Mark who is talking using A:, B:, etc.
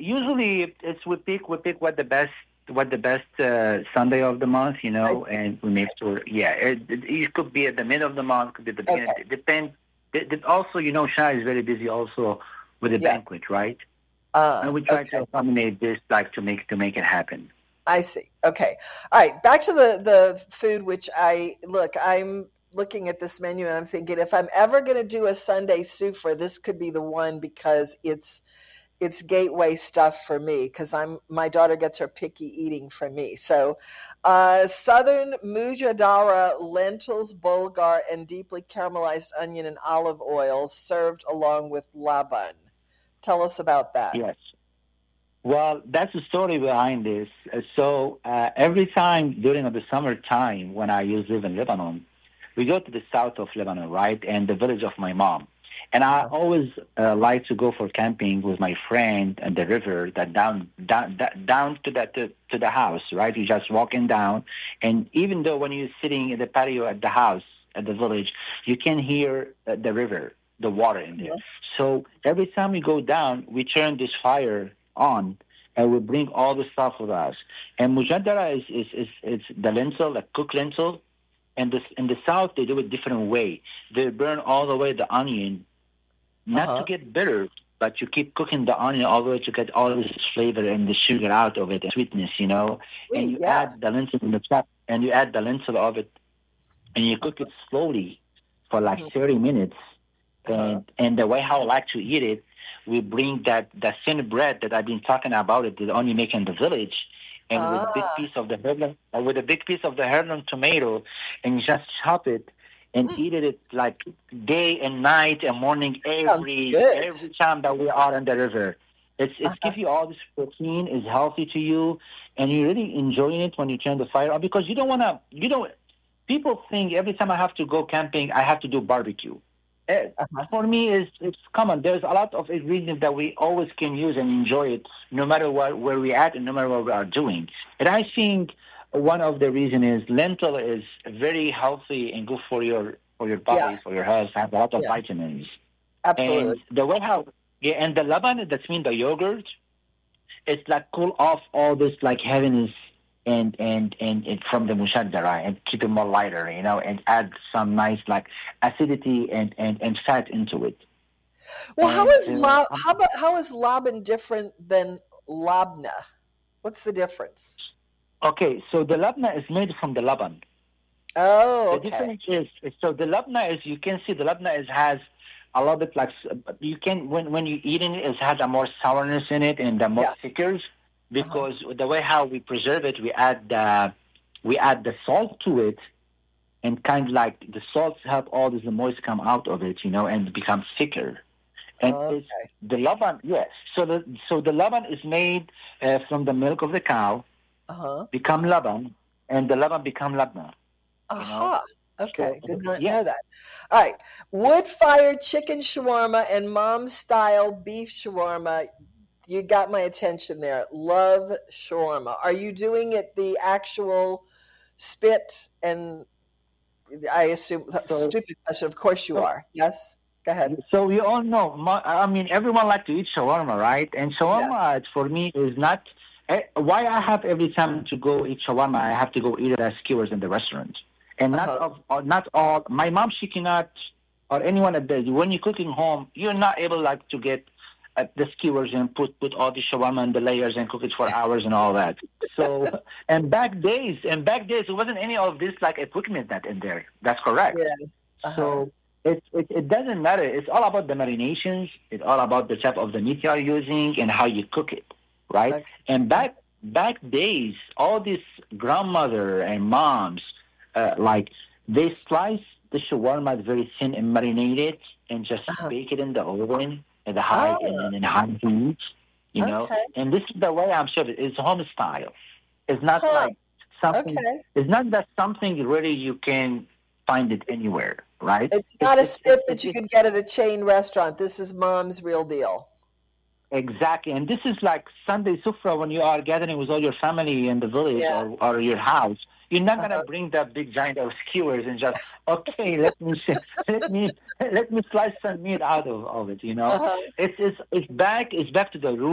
A: usually we pick what the best Sunday of the month,
B: I see.
A: and we make sure. Yeah, it could be at the middle of the month, could be at the beginning.
B: Okay.
A: It depends. Also, Shah is very busy also with the
B: Yeah.
A: banquet, right? And we try to
B: Okay.
A: accommodate this, like to make it happen.
B: I see. Okay. All right. Back to the food, which I'm looking at this menu and I'm thinking if I'm ever going to do a Sunday souffle, this could be the one because it's gateway stuff for me because my daughter gets her picky eating from me. So, Southern Mujadara lentils, bulgur, and deeply caramelized onion and olive oil served along with laban. Tell us about that.
A: Yes. Well, that's the story behind this. So every time during the summertime when I used to live in Lebanon, we go to the south of Lebanon, right, and the village of my mom. And I
B: Uh-huh.
A: always like to go for camping with my friend and the river that down to the house, right? You just walking down, and even though when you're sitting in the patio at the house at the village, you can hear the river, the water in there.
B: Uh-huh.
A: So every time we go down, we turn this fire on, and we bring all the stuff with us. And mujadara is the lentil, like cooked lentil. And this in the south they do it different way. They burn all the way the onion, not to
B: Uh-huh.
A: get bitter, but you keep cooking the onion all the way to get all this flavor and the sugar out of it and sweetness. And
B: Sweet.
A: you
B: Yeah.
A: add the lentil in the top, and you add the lentil of it, and you cook it slowly for like
B: Mhm.
A: 30 minutes.
B: Uh-huh.
A: And the way how I like to eat it, we bring that thin bread that I've been talking about it that only make in the village, and with big
B: Ah.
A: piece of the heirloom, with a big piece of the heirloom tomato, and you just chop it and
B: Mm,
A: eat it like day and night and morning
B: sounds
A: every
B: good.
A: every time that we are on the river. It's
B: Uh-huh.
A: give you all this protein, is healthy to you, and you really enjoying it when you turn the fire on because you don't. People think every time I have to go camping, I have to do barbecue. Eh,
B: Uh-huh.
A: For me, it's common. There's a lot of ingredients that we always can use and enjoy it, no matter where we at and no matter what we are doing. And I think one of the reason is lentil is very healthy and good for your
B: Yeah.
A: body, for your health. Have a lot of
B: Yeah.
A: vitamins.
B: Absolutely.
A: And the way how yeah, and the laban, that's mean the yogurt, it's like cool off all this like heaviness and from the mushadara and keep it more lighter, and add some nice like acidity and fat into it.
B: Well,
A: And
B: how is laban different than labna? What's the difference?
A: okay, so the labna is made from the laban.
B: Oh,
A: The
B: okay.
A: difference is so the labna is you can see the labna has a lot of like you can when you eat it has a more sourness in it and the more
B: Yeah.
A: thicker
B: Uh-huh.
A: because the way how we preserve it we add the salt to it and kind of like the salts help all this moist come out of it, and become thicker. And it's
B: Okay.
A: the laban, yes. So the laban is made from the milk of the cow,
B: Uh-huh.
A: become laban, and the laban become labna. You know.
B: Aha.
A: So
B: Okay. Did not
A: yeah.
B: know that. All right. Wood-fired chicken shawarma and mom-style beef shawarma. You got my attention there. Love shawarma. Are you doing it the actual spit and I assume
A: So
B: stupid question. Of course you
A: so
B: are. Yes. Go ahead.
A: so we all know. I mean, everyone like to eat shawarma, right? And
B: Yeah.
A: shawarma for me is not. Why I have every time to go eat shawarma, I have to go eat it at skewers in the restaurant, and not
B: Uh-huh.
A: of or not all. My mom, she cannot, or anyone at the when you're cooking home, you're not able like to get the skewers and put all the shawarma and the layers and cook it for hours and all that. So and back days, it wasn't any of this like equipment that in there. That's correct.
B: Yeah. Uh-huh.
A: So it doesn't matter. It's all about the marinations. It's all about the type of the meat you are using and how you cook it, right?
B: Okay.
A: And back days, all these grandmother and moms, like they slice the shawarma very thin and marinate it and just
B: Uh-huh.
A: bake it in the oven at the high and
B: Oh,
A: in high heat,
B: okay.
A: And this is the way I'm sure it's home style. It's not
B: Huh.
A: like something.
B: Okay.
A: It's not that something really you can find it anywhere, right?
B: It's
A: It's
B: not a
A: it's it's
B: spit that
A: it's,
B: you
A: it's
B: can get at a chain restaurant. This is mom's real deal.
A: exactly, and this is like Sunday sufra when you are gathering with all your family in the village
B: Yeah.
A: or your house. You're not gonna
B: Uh-huh.
A: bring that big giant of skewers and just okay, let me let me slice some meat out of it.
B: Uh-huh.
A: It's back to the